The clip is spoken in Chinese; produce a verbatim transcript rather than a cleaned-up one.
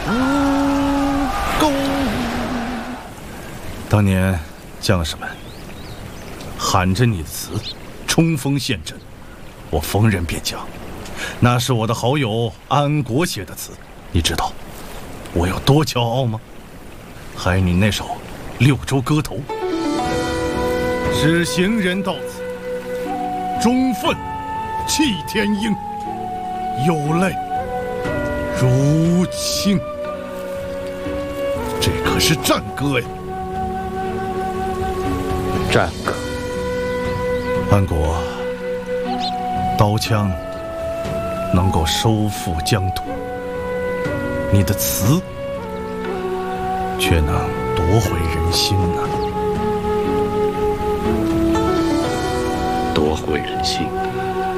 公。 当年将士们喊着你的词，冲锋陷阵，我逢人便讲，那是我的好友安国写的词。你知道我有多骄傲吗？还有你那首《六州歌头》，使行人到此，忠愤弃天鹰，有泪如倾。这可是战歌呀！ 战歌。 安国，刀枪能够收复疆土，你的词却能夺回人心呢、 夺回人心。